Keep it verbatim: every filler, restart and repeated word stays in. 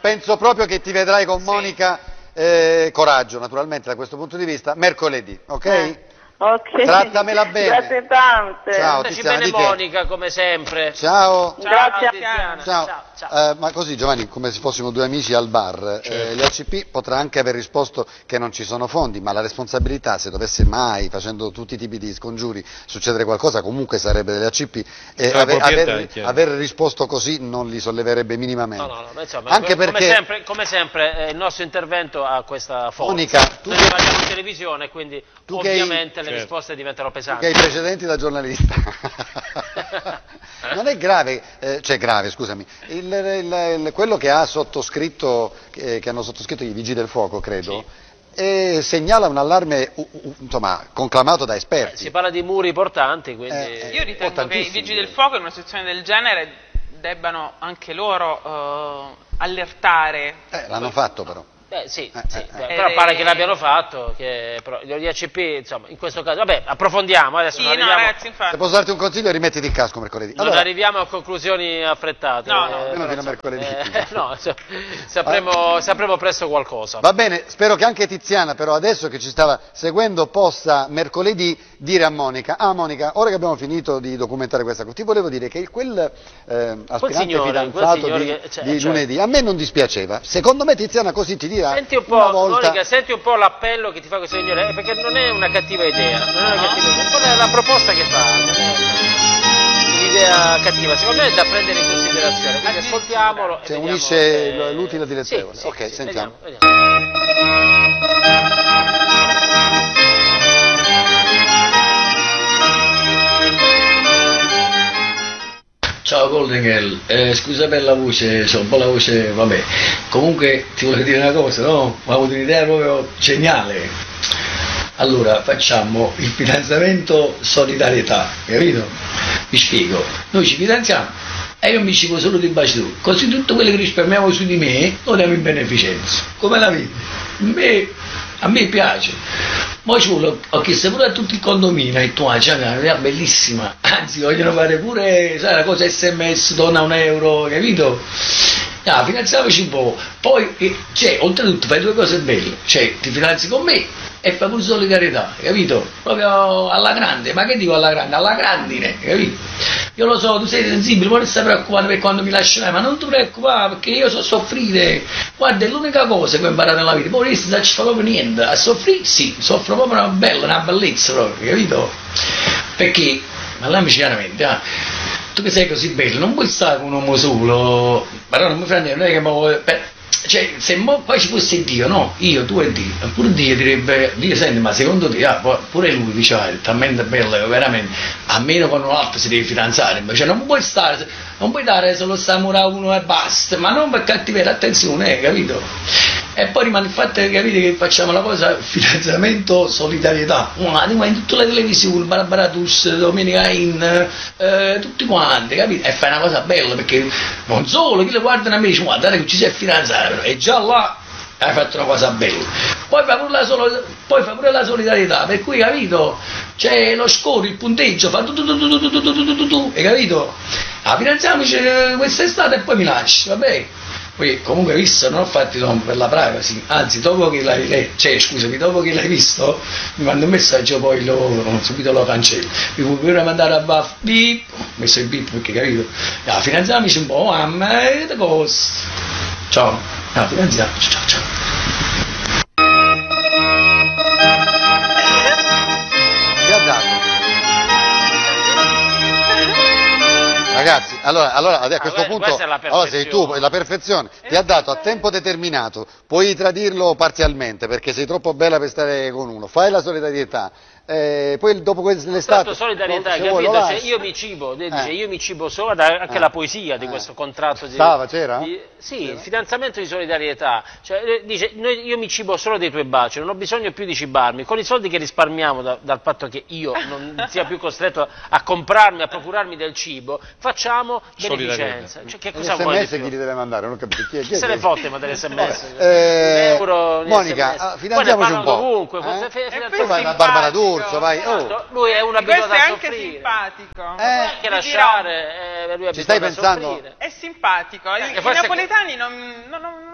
penso proprio che ti vedrai con Monica, eh, coraggio naturalmente da questo punto di vista, mercoledì, ok? Eh. Ok. Trattamela bene. Grazie tante. Ciao Ci Tiziana, bene di che? Monica, come sempre. Ciao. Grazie. Tiziana. Ciao. Ciao, ciao. Eh, ma così Giovanni, come se fossimo due amici al bar, Certo. eh, l'A C P potrà anche aver risposto che non ci sono fondi, ma la responsabilità, se dovesse mai, facendo tutti i tipi di scongiuri, succedere qualcosa, comunque sarebbe dell'A C P, e La aver, proprietà, aver, è chiaro. aver risposto così non li solleverebbe minimamente. No, no, no, ma insomma, Anche come, perché, sempre, come sempre eh, il nostro intervento ha questa forza. Monica, tu Noi che- parliamo in televisione, quindi tu che hai- ovviamente le certo. risposte diventano che pesanti. hai precedenti da giornalista. Non è grave, eh, cioè grave, scusami, il, il- il- quello che ha sottoscritto, che, che hanno sottoscritto i Vigili del Fuoco, credo, eh, segnala un allarme uh, uh, insomma, conclamato da esperti. Si parla di muri portanti, quindi... Eh, Io ritengo che i importantissimo, vigili direi. del fuoco in una situazione del genere debbano anche loro eh, allertare. Eh, l'hanno fatto però. Beh, sì, Eh, sì, eh, beh, eh. però pare che l'abbiano fatto, che però gli A C P, insomma, in questo caso, vabbè, approfondiamo, adesso Sì, non no, arriviamo, ragazzi, Se infatti. posso darti un consiglio, rimettiti il casco mercoledì. non Allora, arriviamo a conclusioni affrettate. No, no, eh, almeno però, fino a insomma, mercoledì. eh, no, insomma, sapremo, sapremo presto qualcosa. va bene, spero che anche Tiziana, però adesso che ci stava seguendo, possa mercoledì dire a Monica: ah Monica, ora che abbiamo finito di documentare questa cosa, ti volevo dire che quel eh, aspirante signore, quel fidanzato signore di, che- cioè, di cioè- lunedì, a me non dispiaceva. Secondo me Tiziana così ti dirà Senti un una po', volta... Monica, senti un po' l'appello che ti fa questo signore, eh, perché non è una cattiva idea, non è una cattiva idea, qual è la proposta che fa? Non è un'idea cattiva, secondo me è da prendere in considerazione, quindi ascoltiamolo e Cioè, vediamo unisce se- l'utile al dilettevole. Sì, sì, Ok, sì, sentiamo. vediamo, vediamo. Ciao Golden Girl, eh, scusa per la voce, c'ho un po' la voce, vabbè. Comunque ti volevo dire una cosa, no? Ho avuto un'idea proprio geniale. Allora, facciamo il fidanzamento solidarietà, capito? Vi spiego. Noi ci fidanziamo e io mi cibo solo di baci tu. Così tutto quello che risparmiamo su di me lo diamo in beneficenza. Come la vedi? A me, a me piace. Poi ci vuole, ho chiesto pure a tutti i condomini, e tu c'è un'idea bellissima, anzi vogliono fare pure, sai, la cosa S M S, dona un euro, capito? No, finanziamoci un po', poi, eh, cioè, oltretutto fai due cose belle, cioè, ti finanzi con me e fai pure solidarietà, capito? Proprio alla grande, ma che dico alla grande? Alla grandine, capito? Io lo so, tu sei sensibile, ma non stai preoccupato per quando mi lascerai, ma non ti preoccupare perché io so soffrire. Guarda, è l'unica cosa che ho imparato nella vita, poi non ci fa proprio niente, a soffrire sì, soffro proprio una bella, una bellezza proprio, capito? Perché, parliamoci chiaramente, eh, tu che sei così bello, non puoi stare con un uomo solo, però non mi fa niente, non è che mi vuoi... per- Cioè, se mo poi ci fosse Dio, no? Io, tu e Dio, pure Dio direbbe, Dio senti, ma secondo te, ah, poi pure lui dice, ah, è talmente bello che veramente, a meno con un altro si deve fidanzare, cioè non puoi stare, non puoi dare solo sta amore a uno e basta, ma non per cattiveria, attenzione, eh, capito? E poi rimane il fatto che capite che facciamo la cosa fidanzamento solidarietà, ma in tutte le televisioni, Barbaratus, Domenica In, eh, tutti quanti, capite? E fai una cosa bella perché non solo chi le guardano a me dice guarda che ci sei fidanzato, e già là hai fatto una cosa bella. Poi fa pure la, solo, poi fa pure la solidarietà, per cui capito? C'è lo score, il punteggio, fa tu tu tu tu tu tu tu tu tu tu, hai capito? Ah, fidanziamoci quest'estate e poi mi lasci, vabbè. Poi comunque visto non ho fatti no, per la privacy, anzi dopo che l'hai eh, cioè scusami, dopo che l'hai visto mi manda un messaggio poi lo, subito lo cancello. Mi puoi pure mandare a buff beep, ho messo il beep perché capito? Ah, fidanziamoci un po', mamma e cose. Ciao, ah, fidanziamoci, ciao ciao. Ti ha dato. Ragazzi, allora, allora a questo Ah, punto, questa è la allora sei tu, perfezione. la perfezione, ti ha dato a tempo determinato, puoi tradirlo parzialmente perché sei troppo bella per stare con uno, fai la solidarietà, eh, poi dopo l'estate... Tanto solidarietà, se vuoi lo capito? Cioè, lasci. io mi cibo, lei dice Eh. io mi cibo solo, guarda, anche Eh. la poesia di Eh. questo contratto di, Stava, c'era? di- sì, il fidanzamento di solidarietà, cioè, eh, dice noi- io mi cibo solo dei tuoi baci, non ho bisogno più di cibarmi, con i soldi che risparmiamo da- dal fatto che io non sia più costretto a, a comprarmi, a procurarmi del cibo, facciamo beneficenza. Cioè, che Gli cosa vuoi di S M S più? chi li deve mandare? Non ho capito chi è. Chi Chi è se che- ne fotte mandare sms? Eh, Un euro in Monica, S M S. ah, Poi fidanziamoci ne un parlano po'. ovunque, eh? fi- fi- E fidanzamento- poi Vai da simpatico. Barbara D'Urso, vai. Oh. Esatto, lui è una Questo abituato è a anche soffrire. simpatico. Eh, Anche Ti lasciare, eh, lui è Ci stai abituato a pensando? soffrire. È simpatico. I, che i forse- napoletani non, non- non-